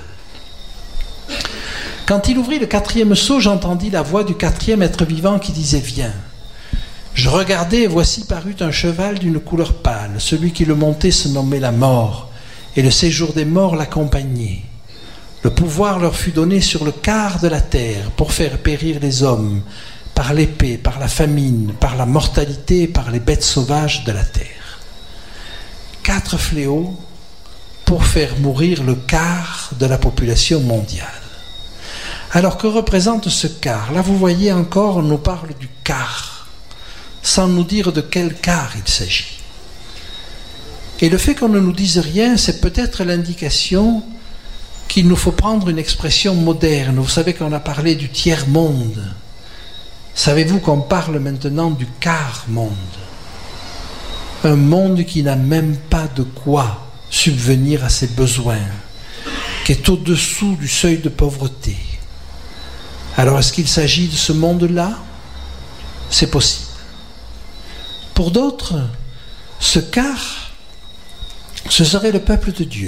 Quand il ouvrit le 4e sceau, j'entendis la voix du 4e être vivant qui disait « Viens ». Je regardai et voici parut un cheval d'une couleur pâle. Celui qui le montait se nommait la mort, et le séjour des morts l'accompagnait. Le pouvoir leur fut donné sur le quart de la terre pour faire périr les hommes, par l'épée, par la famine, par la mortalité et par les bêtes sauvages de la terre. 4 fléaux pour faire mourir le quart de la population mondiale. Alors que représente ce quart? Là, vous voyez encore, on nous parle du quart, sans nous dire de quel quart il s'agit. Et le fait qu'on ne nous dise rien, c'est peut-être l'indication qu'il nous faut prendre une expression moderne. Vous savez qu'on a parlé du tiers-monde. Savez-vous qu'on parle maintenant du quart-monde? Un monde qui n'a même pas de quoi subvenir à ses besoins, qui est au-dessous du seuil de pauvreté. Alors est-ce qu'il s'agit de ce monde-là? C'est possible. Pour d'autres, ce quart, ce serait le peuple de Dieu.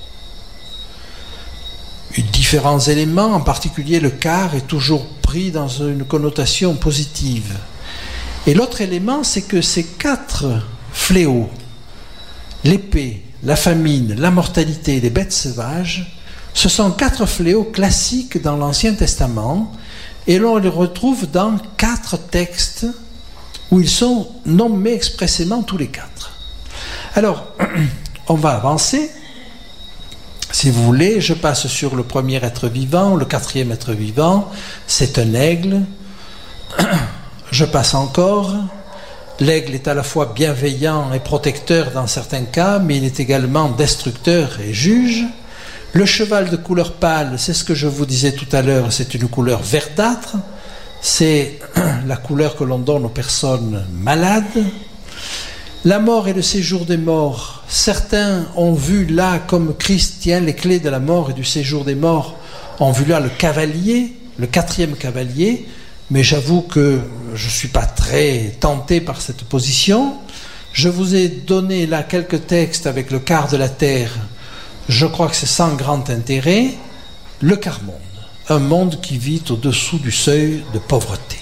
Différents éléments, en particulier le quart, est toujours pris dans une connotation positive. Et l'autre élément, c'est que ces 4 fléaux, l'épée, la famine, la mortalité et les bêtes sauvages, ce sont 4 fléaux classiques dans l'Ancien Testament, et l'on les retrouve dans 4 textes où ils sont nommés expressément tous les 4. Alors, on va avancer. Si vous voulez, je passe sur le premier être vivant, le 4e être vivant, c'est un aigle. Je passe encore. L'aigle est à la fois bienveillant et protecteur dans certains cas, mais il est également destructeur et juge. Le cheval de couleur pâle, c'est ce que je vous disais tout à l'heure, c'est une couleur verdâtre. C'est la couleur que l'on donne aux personnes malades. La mort et le séjour des morts, certains ont vu là, comme Christ tient les clés de la mort et du séjour des morts, ont vu là le cavalier, le 4e cavalier, mais j'avoue que je ne suis pas très tenté par cette position. Je vous ai donné là quelques textes avec le quart de la terre, je crois que c'est sans grand intérêt. Le quart-monde, un monde qui vit au-dessous du seuil de pauvreté.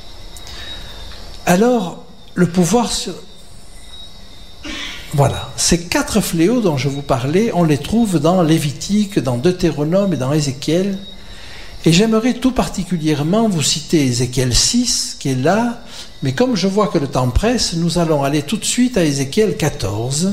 Alors, le pouvoir sur... Voilà, ces 4 fléaux dont je vous parlais, on les trouve dans Lévitique, dans Deutéronome et dans Ézéchiel. Et j'aimerais tout particulièrement vous citer Ézéchiel 6, qui est là, mais comme je vois que le temps presse, nous allons aller tout de suite à Ézéchiel 14.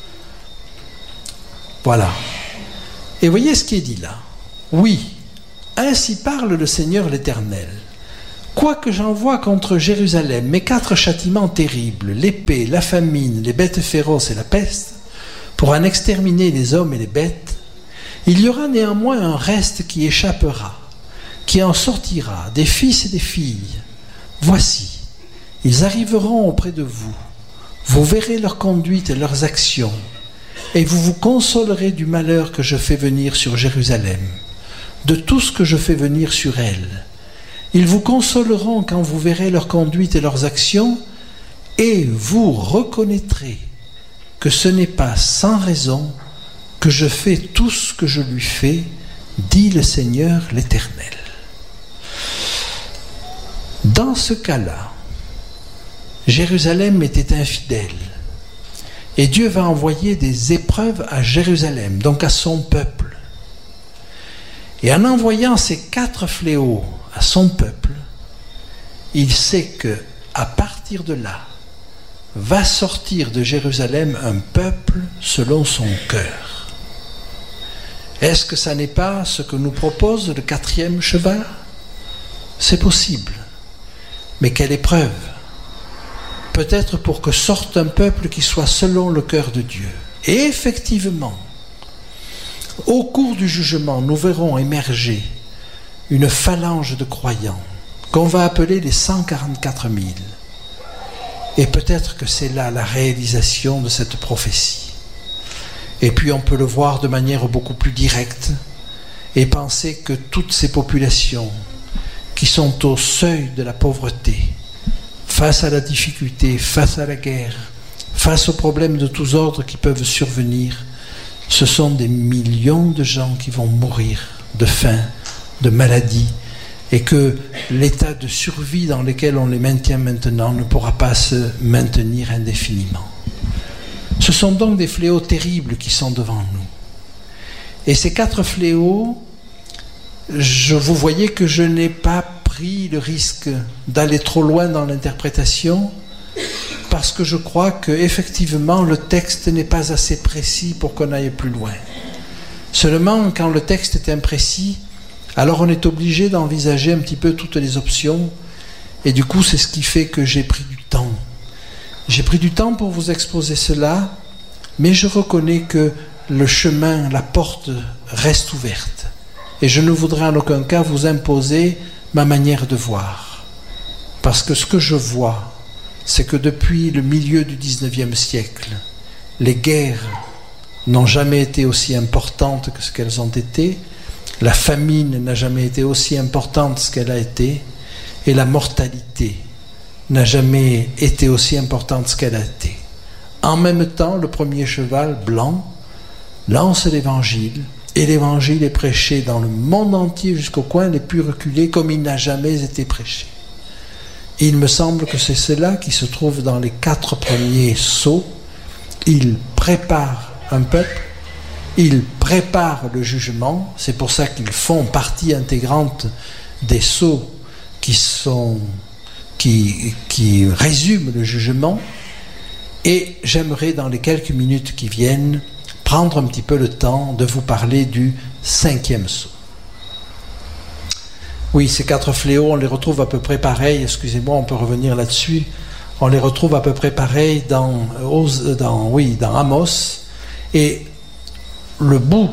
Voilà. Et voyez ce qui est dit là. Oui, Ainsi parle le Seigneur l'Éternel. Quoique j'envoie contre Jérusalem mes 4 châtiments terribles, l'épée, la famine, les bêtes féroces et la peste, pour en exterminer les hommes et les bêtes, il y aura néanmoins un reste qui échappera, qui en sortira, des fils et des filles. Voici, ils arriveront auprès de vous. Vous verrez leur conduite et leurs actions, et vous vous consolerez du malheur que je fais venir sur Jérusalem, de tout ce que je fais venir sur elle. Ils vous consoleront quand vous verrez leur conduite et leurs actions, et vous reconnaîtrez que ce n'est pas sans raison que je fais tout ce que je lui fais, dit le Seigneur l'Éternel. Dans ce cas-là, Jérusalem était infidèle, et Dieu va envoyer des épreuves à Jérusalem, donc à son peuple. Et en envoyant ces 4 fléaux à son peuple, il sait que à partir de là, va sortir de Jérusalem un peuple selon son cœur. Est-ce que ça n'est pas ce que nous propose le 4e cheval? C'est possible. Mais quelle épreuve! Peut-être pour que sorte un peuple qui soit selon le cœur de Dieu. Et effectivement, au cours du jugement, nous verrons émerger une phalange de croyants qu'on va appeler les 144 000. Et peut-être que c'est là la réalisation de cette prophétie. Et puis on peut le voir de manière beaucoup plus directe et penser que toutes ces populations qui sont au seuil de la pauvreté, face à la difficulté, face à la guerre, face aux problèmes de tous ordres qui peuvent survenir, ce sont des millions de gens qui vont mourir de faim, de maladie, et que l'état de survie dans lequel on les maintient maintenant ne pourra pas se maintenir indéfiniment. Ce sont donc des fléaux terribles qui sont devant nous. Et ces 4 fléaux, vous voyez que je n'ai pas pris le risque d'aller trop loin dans l'interprétation, parce que je crois qu'effectivement le texte n'est pas assez précis pour qu'on aille plus loin. Seulement, quand le texte est imprécis, alors on est obligé d'envisager un petit peu toutes les options, et du coup c'est ce qui fait que j'ai pris du temps. J'ai pris du temps pour vous exposer cela, mais je reconnais que le chemin, la porte reste ouverte. Et je ne voudrais en aucun cas vous imposer ma manière de voir. Parce que ce que je vois, c'est que depuis le milieu du XIXe siècle, les guerres n'ont jamais été aussi importantes que ce qu'elles ont été, la famine n'a jamais été aussi importante que ce qu'elle a été, et la mortalité n'a jamais été aussi importante que ce qu'elle a été. En même temps, le premier cheval blanc lance l'évangile, et l'évangile est prêché dans le monde entier jusqu'au coin les plus reculés comme il n'a jamais été prêché. Et il me semble que c'est cela qui se trouve dans les 4 premiers sceaux. Il prépare un peuple, il prépare le jugement, c'est pour ça qu'ils font partie intégrante des sceaux qui résument le jugement. Et j'aimerais dans les quelques minutes qui viennent prendre un petit peu le temps de vous parler du 5e sceau. Oui, ces 4 fléaux, on les retrouve à peu près pareils, excusez-moi, on peut revenir là-dessus, on les retrouve à peu près pareils dans Amos, et le bout,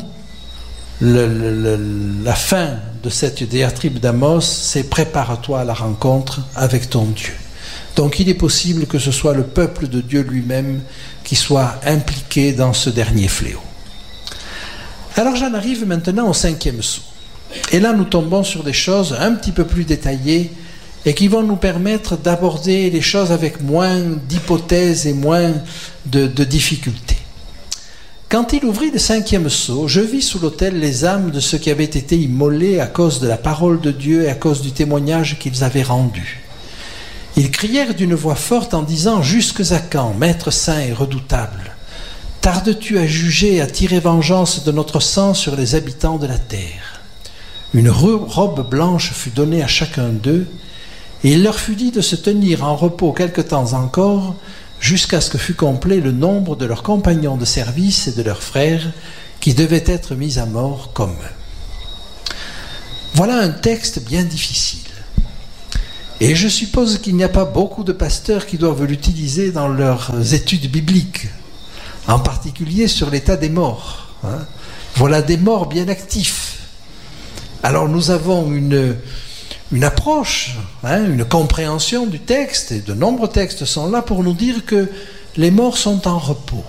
la fin de cette diatribe d'Amos, c'est « prépare-toi à la rencontre avec ton Dieu ». Donc il est possible que ce soit le peuple de Dieu lui-même qui soit impliqué dans ce dernier fléau. Alors j'en arrive maintenant au 5e sceau. Et là nous tombons sur des choses un petit peu plus détaillées et qui vont nous permettre d'aborder les choses avec moins d'hypothèses et moins de difficultés. Quand il ouvrit le 5e sceau, je vis sous l'autel les âmes de ceux qui avaient été immolés à cause de la parole de Dieu et à cause du témoignage qu'ils avaient rendu. Ils crièrent d'une voix forte en disant « Jusques à quand, Maître saint et redoutable, tardes-tu à juger et à tirer vengeance de notre sang sur les habitants de la terre ?» Une robe blanche fut donnée à chacun d'eux, et il leur fut dit de se tenir en repos quelque temps encore, jusqu'à ce que fût complet le nombre de leurs compagnons de service et de leurs frères, qui devaient être mis à mort comme eux. Voilà un texte bien difficile. Et je suppose qu'il n'y a pas beaucoup de pasteurs qui doivent l'utiliser dans leurs études bibliques, en particulier sur l'état des morts. Voilà des morts bien actifs. Alors nous avons une approche, une compréhension du texte, et de nombreux textes sont là pour nous dire que les morts sont en repos.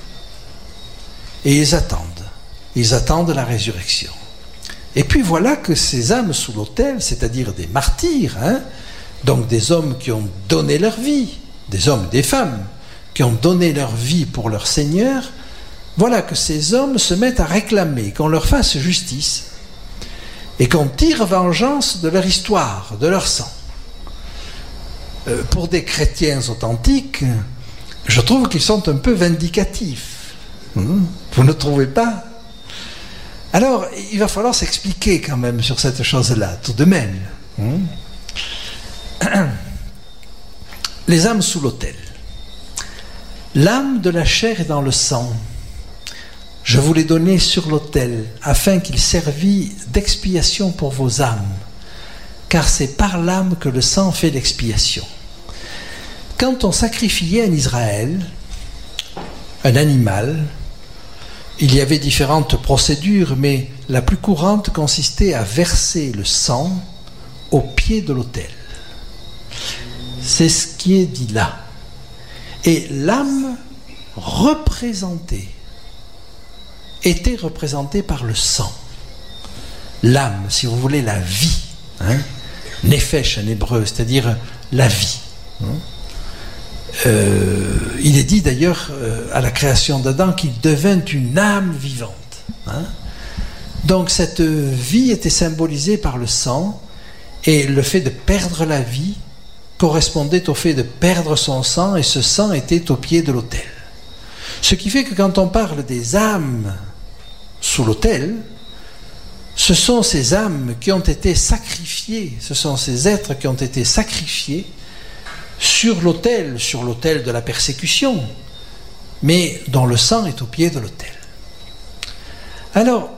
Et ils attendent la résurrection. Et puis voilà que ces âmes sous l'autel, c'est-à-dire des martyrs, donc des hommes qui ont donné leur vie, des hommes, des femmes, qui ont donné leur vie pour leur Seigneur, voilà que ces hommes se mettent à réclamer qu'on leur fasse justice et qu'on tire vengeance de leur histoire, de leur sang. Pour des chrétiens authentiques, je trouve qu'ils sont un peu vindicatifs. Vous ne trouvez pas ? Alors, il va falloir s'expliquer quand même sur cette chose-là, tout de même. Les âmes sous l'autel. L'âme de la chair est dans le sang. Je vous l'ai donné sur l'autel, afin qu'il servît d'expiation pour vos âmes, car c'est par l'âme que le sang fait l'expiation. Quand on sacrifiait en Israël un animal, il y avait différentes procédures, mais la plus courante consistait à verser le sang au pied de l'autel. C'est ce qui est dit là. Et l'âme était représentée par le sang. L'âme, si vous voulez, la vie. Nefesh en hébreu, c'est-à-dire la vie. Il est dit d'ailleurs à la création d'Adam qu'il devint une âme vivante. Donc cette vie était symbolisée par le sang, et le fait de perdre la vie correspondait au fait de perdre son sang, et ce sang était au pied de l'autel. Ce qui fait que quand on parle des âmes sous l'autel, ce sont ces âmes qui ont été sacrifiées, ce sont ces êtres qui ont été sacrifiés sur l'autel de la persécution, mais dont le sang est au pied de l'autel. Alors,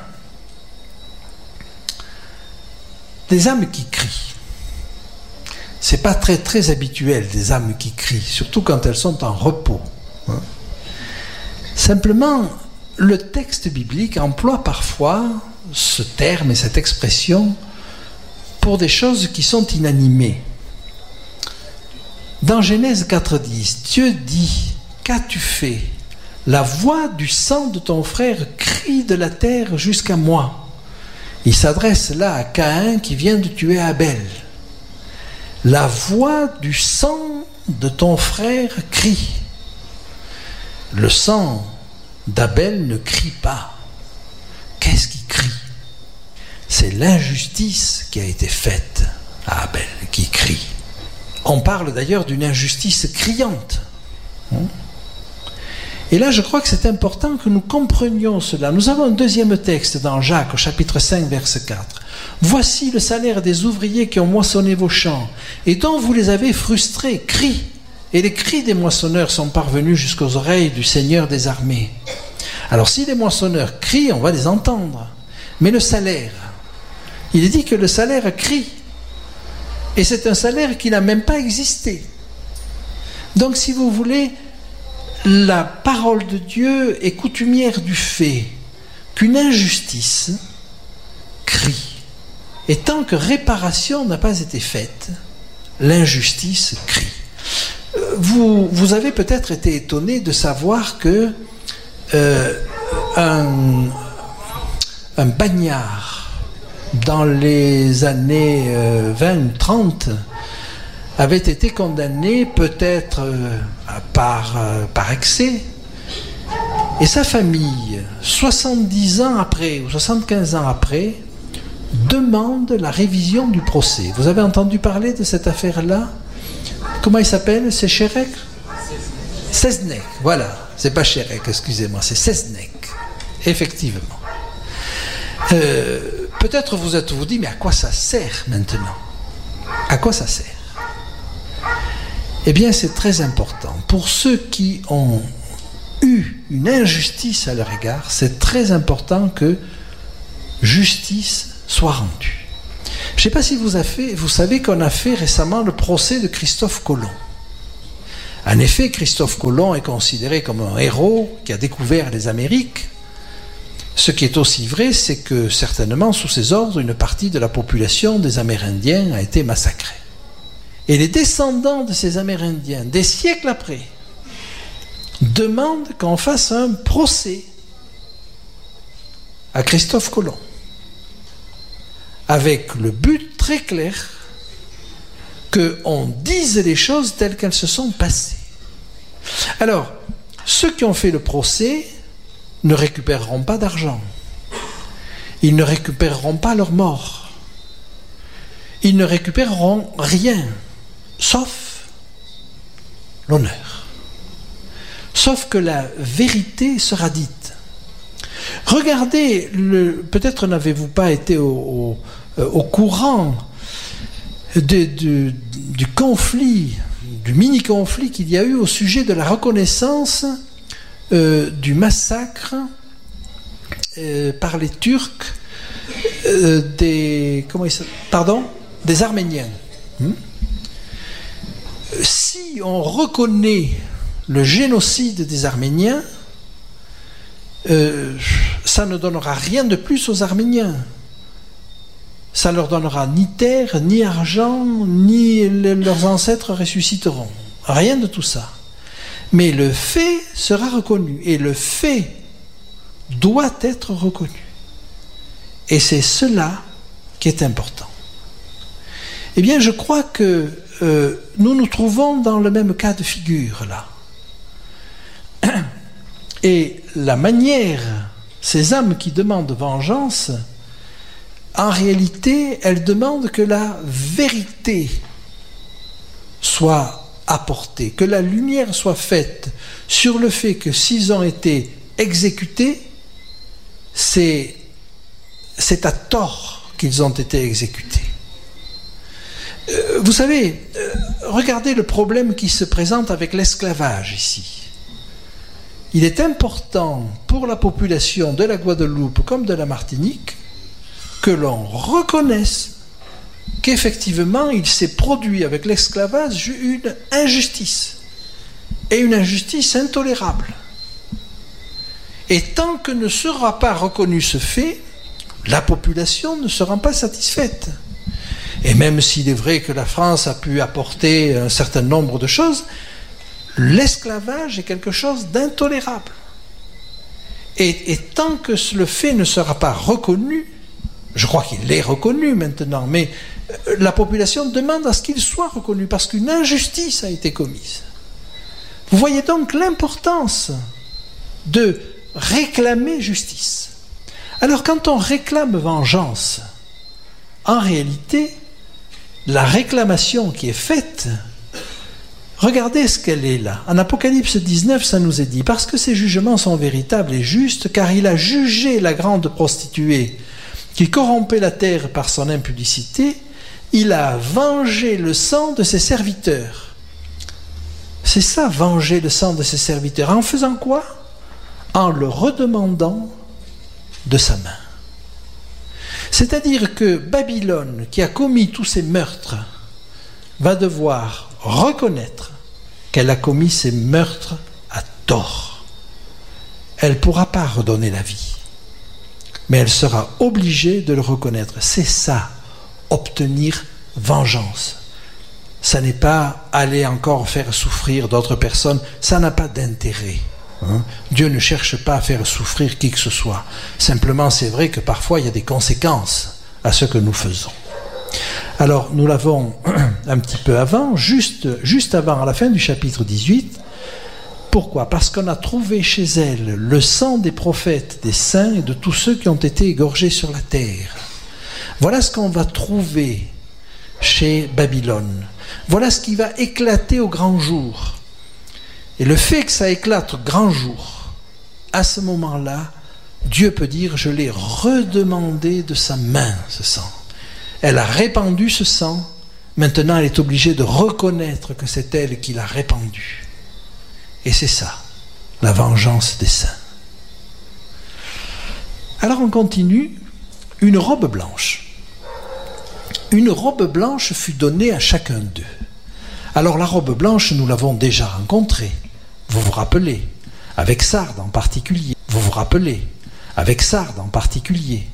des âmes qui crient, c'est pas très très habituel, des âmes qui crient, surtout quand elles sont en repos. Simplement, le texte biblique emploie parfois ce terme et cette expression pour des choses qui sont inanimées. Dans Genèse 4.10, Dieu dit « Qu'as-tu fait ? La voix du sang de ton frère crie de la terre jusqu'à moi. » Il s'adresse là à Caïn qui vient de tuer Abel. La voix du sang de ton frère crie. Le sang d'Abel ne crie pas. Qu'est-ce qui crie ? C'est l'injustice qui a été faite à Abel qui crie. On parle d'ailleurs d'une injustice criante. Et là, je crois que c'est important que nous comprenions cela. Nous avons un deuxième texte dans Jacques, au chapitre 5, verset 4. « Voici le salaire des ouvriers qui ont moissonné vos champs, et dont vous les avez frustrés, crient. Et les cris des moissonneurs sont parvenus jusqu'aux oreilles du Seigneur des armées. » Alors, si les moissonneurs crient, on va les entendre. Mais le salaire, il est dit que le salaire crie. Et c'est un salaire qui n'a même pas existé. Donc, si vous voulez, la parole de Dieu est coutumière du fait qu'une injustice crie. Et tant que réparation n'a pas été faite, l'injustice crie. Vous avez peut-être été étonné de savoir que un bagnard dans les années 20 ou 30 avait été condamné peut-être par excès, et sa famille, 70 ans après ou 75 ans après, demande la révision du procès. Vous avez entendu parler de cette affaire-là ? Comment il s'appelle ? C'est Cherek ? Seznek, voilà. C'est pas Cherek, excusez-moi, c'est Seznek. Effectivement. Peut-être vous dites, mais à quoi ça sert maintenant ? À quoi ça sert ? Eh bien, c'est très important. Pour ceux qui ont eu une injustice à leur égard, c'est très important que justice soit rendue. Je ne sais pas si vous savez qu'on a fait récemment le procès de Christophe Colomb. En effet, Christophe Colomb est considéré comme un héros qui a découvert les Amériques. Ce qui est aussi vrai, c'est que certainement, sous ses ordres, une partie de la population des Amérindiens a été massacrée. Et les descendants de ces Amérindiens, des siècles après, demandent qu'on fasse un procès à Christophe Colomb, avec le but très clair qu'on dise les choses telles qu'elles se sont passées. Alors, ceux qui ont fait le procès ne récupéreront pas d'argent. Ils ne récupéreront pas leur mort. Ils ne récupéreront rien, sauf l'honneur. Sauf que la vérité sera dite. Regardez, peut-être n'avez-vous pas été au courant du conflit, du mini-conflit qu'il y a eu au sujet de la reconnaissance du massacre par les Turcs des Arméniens. Si on reconnaît le génocide des Arméniens, ça ne donnera rien de plus aux Arméniens. Ça leur donnera ni terre, ni argent, ni leurs ancêtres ressusciteront. Rien de tout ça. Mais le fait sera reconnu. Et le fait doit être reconnu. Et c'est cela qui est important. Eh bien, je crois que nous nous trouvons dans le même cas de figure, là. Et la manière, ces âmes qui demandent vengeance, en réalité, elles demandent que la vérité soit apportée, que la lumière soit faite sur le fait que s'ils ont été exécutés, c'est à tort qu'ils ont été exécutés. Vous savez, regardez le problème qui se présente avec l'esclavage ici. Il est important pour la population de la Guadeloupe comme de la Martinique que l'on reconnaisse qu'effectivement il s'est produit avec l'esclavage une injustice, et une injustice intolérable. Et tant que ne sera pas reconnu ce fait, la population ne sera pas satisfaite. Et même s'il est vrai que la France a pu apporter un certain nombre de choses, l'esclavage est quelque chose d'intolérable. Et tant que le fait ne sera pas reconnu, je crois qu'il est reconnu maintenant, mais la population demande à ce qu'il soit reconnu, parce qu'une injustice a été commise. Vous voyez donc l'importance de réclamer justice. Alors quand on réclame vengeance, en réalité, la réclamation qui est faite, regardez ce qu'elle est là. En Apocalypse 19, ça nous est dit, parce que ses jugements sont véritables et justes, car il a jugé la grande prostituée qui corrompait la terre par son impudicité, il a vengé le sang de ses serviteurs. C'est ça, venger le sang de ses serviteurs. En faisant quoi? En le redemandant de sa main. C'est-à-dire que Babylone, qui a commis tous ces meurtres, va devoir reconnaître qu'elle a commis ces meurtres à tort. Elle ne pourra pas redonner la vie, mais elle sera obligée de le reconnaître. C'est ça, obtenir vengeance. Ça n'est pas aller encore faire souffrir d'autres personnes, ça n'a pas d'intérêt. Dieu ne cherche pas à faire souffrir qui que ce soit. Simplement, c'est vrai que parfois il y a des conséquences à ce que nous faisons. Alors, nous l'avons un petit peu avant, juste avant, à la fin du chapitre 18. Pourquoi? Parce qu'on a trouvé chez elle le sang des prophètes, des saints et de tous ceux qui ont été égorgés sur la terre. Voilà ce qu'on va trouver chez Babylone. Voilà ce qui va éclater au grand jour. Et le fait que ça éclate au grand jour, à ce moment-là, Dieu peut dire, je l'ai redemandé de sa main, ce sang. Elle a répandu ce sang, maintenant elle est obligée de reconnaître que c'est elle qui l'a répandu. Et c'est ça, la vengeance des saints. Alors on continue, une robe blanche. Une robe blanche fut donnée à chacun d'eux. Alors la robe blanche, nous l'avons déjà rencontrée. Vous vous rappelez, avec Sardes en particulier. Vous vous rappelez, avec Sardes en particulier.